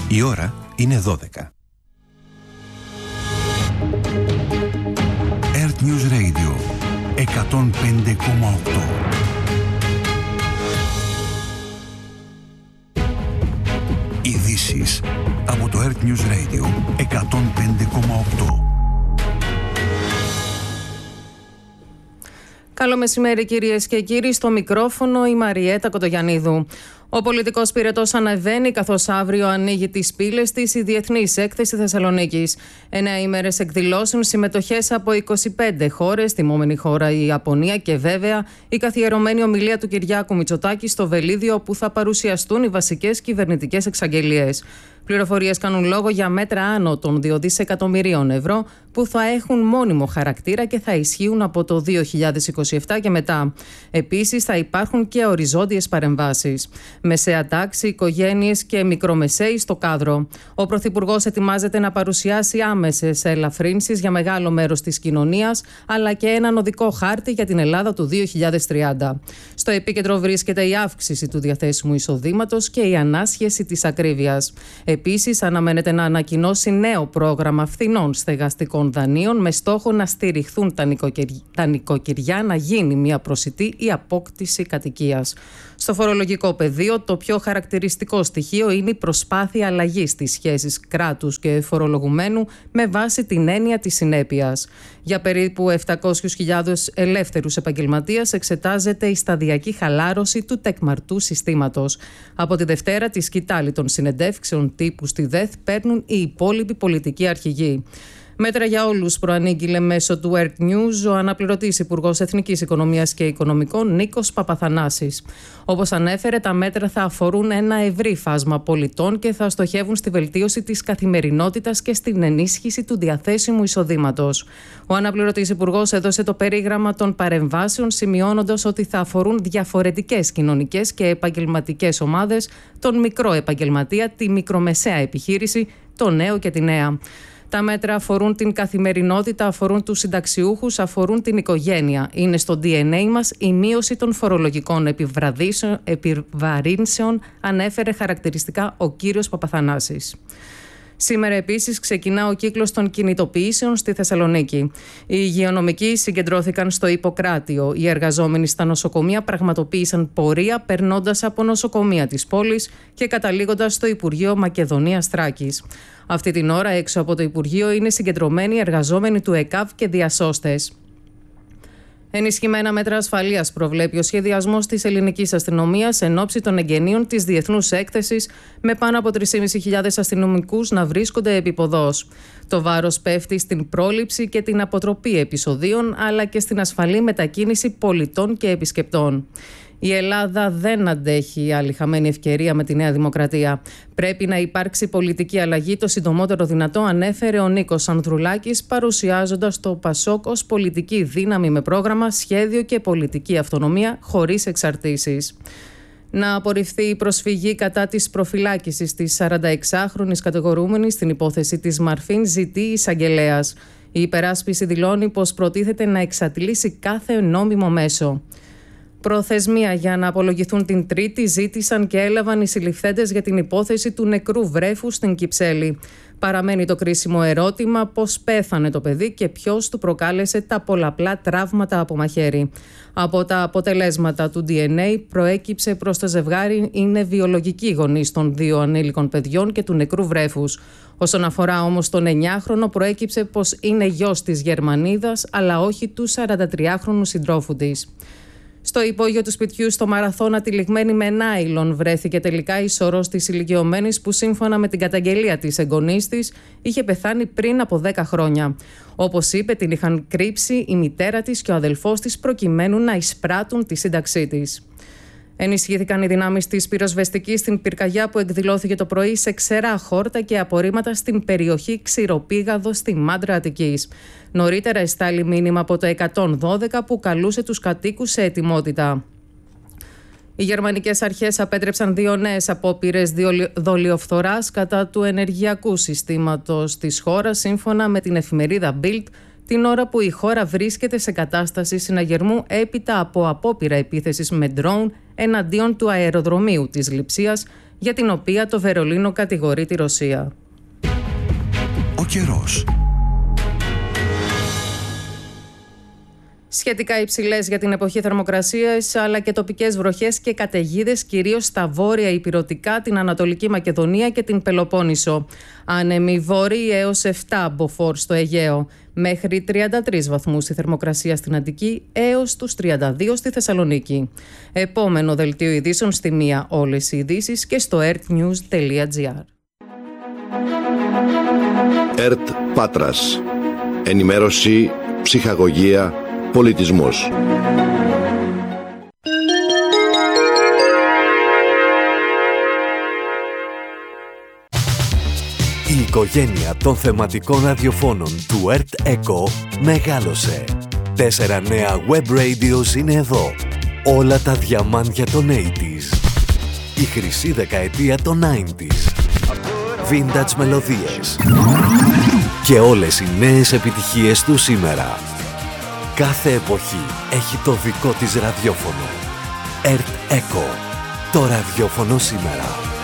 Η ώρα είναι 12. Earth News Radio 105,8. Ειδήσεις από το Earth News Radio 105,8. Καλό μεσημέρι κυρίες και κύριοι, στο μικρόφωνο η Μαριέτα Κοντογιαννίδου. Ο πολιτικός πυρετός αναβαίνει καθώς αύριο ανοίγει τις πύλες της η Διεθνής Έκθεση Θεσσαλονίκης. 9 ημέρες εκδηλώσεων, συμμετοχές από 25 χώρες, τιμόμενη χώρα η Ιαπωνία και βέβαια η καθιερωμένη ομιλία του Κυριάκου Μητσοτάκη στο Βελίδιο, όπου θα παρουσιαστούν οι βασικές κυβερνητικές εξαγγελίες. Πληροφορίες κάνουν λόγο για μέτρα άνω των 2 δισεκατομμυρίων ευρώ που θα έχουν μόνιμο χαρακτήρα και θα ισχύουν από το 2027 και μετά. Επίσης θα υπάρχουν και οριζόντιες παρεμβάσεις. Μεσαία τάξη, οικογένειες και μικρομεσαίοι στο κάδρο. Ο Πρωθυπουργός ετοιμάζεται να παρουσιάσει άμεσες ελαφρύνσεις για μεγάλο μέρος της κοινωνίας, αλλά και έναν οδικό χάρτη για την Ελλάδα του 2030. Στο επίκεντρο βρίσκεται η αύξηση του διαθέσιμου εισοδήματος και η ανάσχεση της ακρίβειας. Επίσης, αναμένεται να ανακοινώσει νέο πρόγραμμα φθηνών στεγαστικών δανείων με στόχο να στηριχθούν τα νοικοκυριά, να γίνει μια προσιτή η απόκτηση κατοικίας. Στο φορολογικό πεδίο, το πιο χαρακτηριστικό στοιχείο είναι η προσπάθεια αλλαγής της σχέσης κράτους και φορολογουμένου με βάση την έννοια της συνέπειας. Για περίπου 700.000 ελεύθερους επαγγελματίες εξετάζεται η σταδιακή χαλάρωση του τεκμαρτού συστήματος. Από τη Δευτέρα, τη σκητάλη των συνεντεύξεων τύπου στη ΔΕΘ παίρνουν οι υπόλοιποι πολιτικοί αρχηγοί. Μέτρα για όλους προανήγγειλε μέσω του Earth News ο αναπληρωτής Υπουργός Εθνικής Οικονομίας και Οικονομικών Νίκος Παπαθανάσης. Όπως ανέφερε, τα μέτρα θα αφορούν ένα ευρύ φάσμα πολιτών και θα στοχεύουν στη βελτίωση της καθημερινότητας και στην ενίσχυση του διαθέσιμου εισοδήματος. Ο αναπληρωτής Υπουργός έδωσε το περίγραμμα των παρεμβάσεων, σημειώνοντας ότι θα αφορούν διαφορετικές κοινωνικές και επαγγελματικές ομάδες, τον μικρό επαγγελματία, τη μικρομεσαία επιχείρηση, το νέο και τη νέα. Τα μέτρα αφορούν την καθημερινότητα, αφορούν τους συνταξιούχους, αφορούν την οικογένεια. Είναι στο DNA μας η μείωση των φορολογικών επιβαρύνσεων, ανέφερε χαρακτηριστικά ο κύριος Παπαθανάσης. Σήμερα επίσης ξεκινά ο κύκλος των κινητοποιήσεων στη Θεσσαλονίκη. Οι υγειονομικοί συγκεντρώθηκαν στο Ιπποκράτιο. Οι εργαζόμενοι στα νοσοκομεία πραγματοποίησαν πορεία περνώντας από νοσοκομεία της πόλης και καταλήγοντας στο Υπουργείο Μακεδονίας Θράκης. Αυτή την ώρα έξω από το Υπουργείο είναι συγκεντρωμένοι εργαζόμενοι του ΕΚΑΒ και διασώστες. Ενισχυμένα μέτρα ασφαλείας προβλέπει ο σχεδιασμός της ελληνικής αστυνομίας εν ώψη των εγγενείων της Διεθνούς Έκθεσης, με πάνω από 3.500 αστυνομικούς να βρίσκονται επίποδος. Το βάρος πέφτει στην πρόληψη και την αποτροπή επεισοδίων, αλλά και στην ασφαλή μετακίνηση πολιτών και επισκεπτών. Η Ελλάδα δεν αντέχει άλλη χαμένη ευκαιρία με τη Νέα Δημοκρατία. Πρέπει να υπάρξει πολιτική αλλαγή το συντομότερο δυνατό, ανέφερε ο Νίκος Ανδρουλάκης, παρουσιάζοντας το ΠΑΣΟΚ ως πολιτική δύναμη με πρόγραμμα, σχέδιο και πολιτική αυτονομία χωρίς εξαρτήσεις. Να απορριφθεί η προσφυγή κατά της προφυλάκησης της 46χρονης κατηγορούμενης στην υπόθεση της Μαρφίν, ζητεί η εισαγγελέας. Η υπεράσπιση δηλώνει πως προτίθεται να εξατλήσει κάθε νόμιμο μέσο. Προθεσμία για να απολογηθούν την Τρίτη ζήτησαν και έλαβαν οι συλληφθέντες για την υπόθεση του νεκρού βρέφου στην Κυψέλη. Παραμένει το κρίσιμο ερώτημα πώς πέθανε το παιδί και ποιος του προκάλεσε τα πολλαπλά τραύματα από μαχαίρι. Από τα αποτελέσματα του DNA προέκυψε προς το ζευγάρι είναι βιολογικοί γονείς των 2 ανήλικων παιδιών και του νεκρού βρέφους. Όσον αφορά όμως τον 9χρονο, προέκυψε πως είναι γιος της Γερμανίδας, αλλά όχι του 43χρονου συντρόφου της. Στο υπόγειο του σπιτιού στο Μαραθώνα, τυλιγμένη με νάιλον, βρέθηκε τελικά η σωρός της ηλικιωμένης που, σύμφωνα με την καταγγελία της εγγονής της, είχε πεθάνει πριν από 10 χρόνια. Όπως είπε, την είχαν κρύψει η μητέρα της και ο αδελφός της προκειμένου να εισπράττουν τη σύνταξή της. Ενισχύθηκαν οι δυνάμεις της πυροσβεστικής στην πυρκαγιά που εκδηλώθηκε το πρωί σε ξερά χόρτα και απορρίμματα στην περιοχή Ξηροπήγαδο στη Μάντρα Αττικής. Νωρίτερα εστάλει μήνυμα από το 112 που καλούσε τους κατοίκους σε ετοιμότητα. Οι γερμανικές αρχές απέτρεψαν 2 νέες απόπειρες δολιοφθοράς κατά του ενεργειακού συστήματος της χώρας, σύμφωνα με την εφημερίδα Bild, την ώρα που η χώρα βρίσκεται σε κατάσταση συναγερμού έπειτα από απόπειρα επίθεσης με ντρόουν εναντίον του αεροδρομίου της Λειψίας, για την οποία το Βερολίνο κατηγορεί τη Ρωσία. Ο καιρός. Σχετικά υψηλές για την εποχή θερμοκρασίας, αλλά και τοπικές βροχές και καταιγίδες, κυρίως στα βόρεια ηπειρωτικά, την Ανατολική Μακεδονία και την Πελοπόννησο. Άνεμοι βόρειοι έως 7 μποφόρ στο Αιγαίο. Μέχρι 33 βαθμούς η θερμοκρασία στην Αττική, έως τους 32 στη Θεσσαλονίκη. Επόμενο δελτίο ειδήσεων στη μία. Όλες οι ειδήσεις και στο ertnews.gr. ΕΡΤ Πάτρας. Ενημέρωση, ψυχαγωγία, πολιτισμός. Η οικογένεια των θεματικών ραδιοφώνων του ΕΡΤ ΕΚΟ μεγάλωσε. 4 νέα web radios είναι εδώ. Όλα τα διαμάντια των 80s. Η χρυσή δεκαετία των 90s. Vintage μελωδίες. Και όλες οι νέες επιτυχίες του σήμερα. Κάθε εποχή έχει το δικό της ραδιόφωνο. ΕΡΤ ΕΚΟ. Το ραδιόφωνο σήμερα.